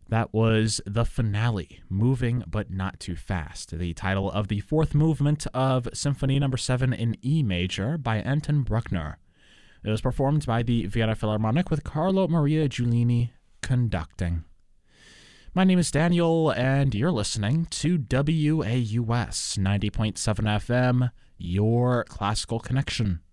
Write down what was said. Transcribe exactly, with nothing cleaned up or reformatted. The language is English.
That was the finale, Moving But Not Too Fast, the title of the fourth movement of Symphony Number seven in E major by Anton Bruckner. It was performed by the Vienna Philharmonic with Carlo Maria Giulini conducting. My name is Daniel, and you're listening to W A U S ninety point seven F M, your classical connection.